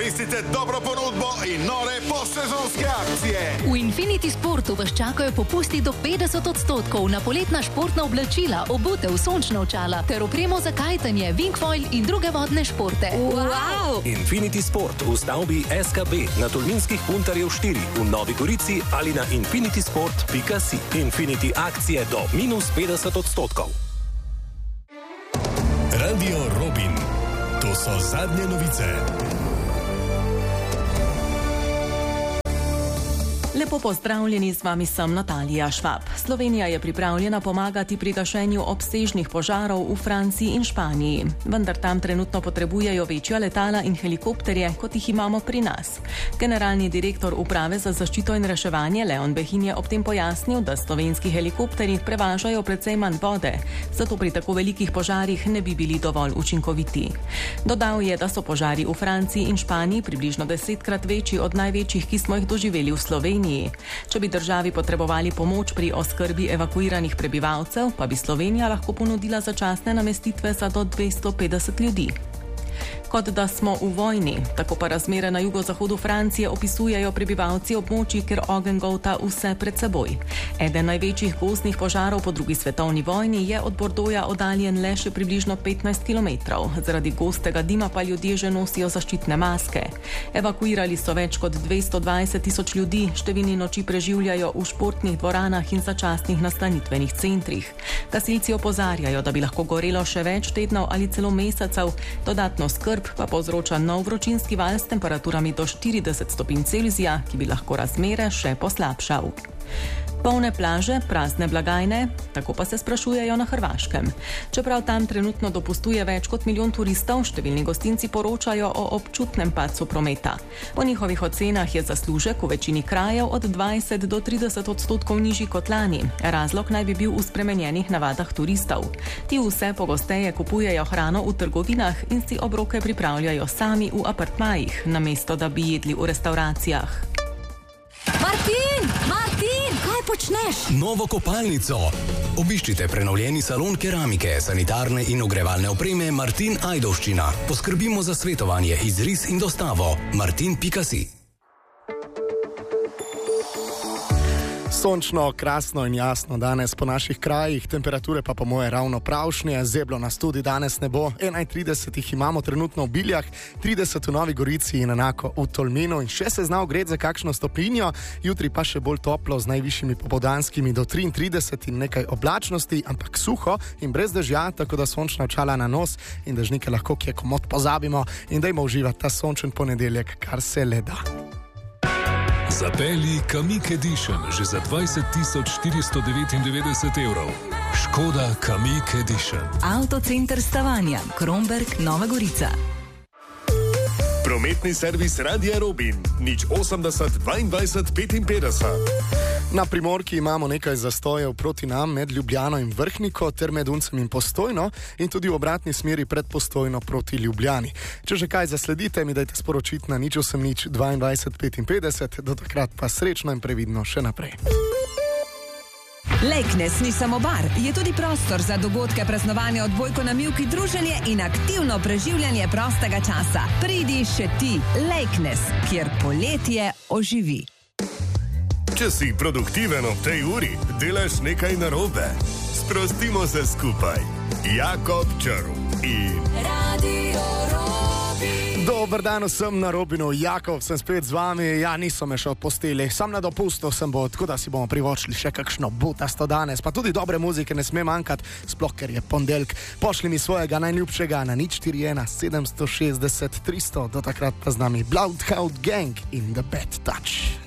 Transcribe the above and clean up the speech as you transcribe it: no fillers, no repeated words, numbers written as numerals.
Izkoristite dobro ponudbo in nore postsezonske akcije. V Infinity Sportu vas čakajo popusti do 50% na poletna športna oblačila, obutev, sončna očala ter opremo za kajtanje, wingfoil in druge vodne športe. Wow! Infinity Sport v stavbi SKB na Tolminskih Puntarjev 4 v Novi Gorici ali na infinitysport.si. Infinity akcije do -50%. Radio Robin. To so zadnje novice. Lepo pozdravljeni, z vami sem Natalija Švab. Slovenija je pripravljena pomagati pri gašenju obsežnih požarov v Franciji in Španiji. Vendar tam trenutno potrebujejo večja letala in helikopterje, kot jih imamo pri nas. Generalni direktor Uprave za zaščito in reševanje Leon Behin je ob tem pojasnil, da slovenski helikopterji prevažajo precej manj vode, zato pri tako velikih požarih ne bi bili dovolj učinkoviti. Dodal je, da so požari v Franciji in Španiji približno 10-krat večji od največjih, ki smo jih doživeli v Sloveniji. Če bi državi potrebovali pomoč pri oskrbi evakuiranih prebivalcev, pa bi Slovenija lahko ponudila začasne namestitve za do 250 ljudi. Kot da smo v vojni, tako pa razmere na jugozahodu Francije opisujejo prebivalci območij, ker ogenj golta vse pred seboj. Eden največjih gozdnih požarov po drugi svetovni vojni je od Bordoja oddaljen le še približno 15 km. Zaradi gostega dima pa ljudje že nosijo zaščitne maske. Evakuirali so več kot 220 tisoč ljudi, številni noči preživljajo v športnih dvoranah in začasnih nastanitvenih centrih. Gasilci opozarjajo, da bi lahko gorelo še več tednov ali celo mesecev, dodatno skrb pa povzroča nov vročinski val s temperaturami do 40 stopinj Celzija, ki bi lahko razmere še poslabšal. Polne plaže, prazne blagajne, tako pa se sprašujejo na Hrvaškem. Čeprav tam trenutno dopustuje več kot milijon turistov, številni gostinci poročajo o občutnem padcu prometa. Po njihovih ocenah je zaslužek v večini krajev od 20 do 30% nižji kot lani. Razlog naj bi bil v spremenjenih navadah turistov. Ti vse pogosteje kupujejo hrano v trgovinah in si obroke pripravljajo sami v apartmajih, namesto da bi jedli v restavracijah. Martin, kaj počneš? Novo kopalnico. Obiščite prenovljeni salon keramike, sanitarne in ogrevalne opreme Martin Ajdovščina. Poskrbimo za svetovanje, izris in dostavo. Martin.si. Sončno, krasno in jasno danes po naših krajih, temperature pa po moje ravno pravšnje, zeblo nas tudi danes ne bo, 31 jih imamo trenutno v Biljah, 30 v Novi Gorici in enako v Tolminu in še se zna ogreti za kakšno stopinjo, jutri pa še bolj toplo z najvišjimi popoldanskimi do 33 in nekaj oblačnosti, ampak suho in brez dežja, tako da sončna očala na nos in dežnike lahko kje komot pozabimo in dajmo uživati ta sončen ponedeljek, kar se le da. Zapelji Kamiq Edition že za 20.499 evrov. Škoda Kamiq Edition. Avtocenter Stavanja, Kromberk, Nova Gorica. Prometni servis Radia Robin. 080 22 55. Na Primorki imamo nekaj zastojev proti nam med Ljubljano in Vrhniko ter med Uncem in Postojno in tudi v obratni smeri pred Postojno proti Ljubljani. Če že kaj zasledite, mi dajte sporočiti na 080 22 55, do takrat pa srečno in previdno še naprej. Lejknes ni samo bar, je tudi prostor za dogodke, praznovanja, odbojko na mivki, druženje in aktivno preživljanje prostega časa. Pridi še ti, Lejknes, kjer poletje oživi. Če si produktiven ob tej uri, delaš nekaj narobe. Sprostimo se skupaj. Jakob Črv in Radio Robin. Dober dan vsem na Robinu, Jakob sem spet z vami, ja nisem me še odpostili, sam na dopustu sem bo, tako da si bomo privočili še kakšno butasto danes, pa tudi dobre muzike ne sme manjkati, sploh ker je ponedeljek. Pošli mi svojega najljubšega na 041 760 300, do takrat pa z nami Bloodhound Gang in The Bad Touch.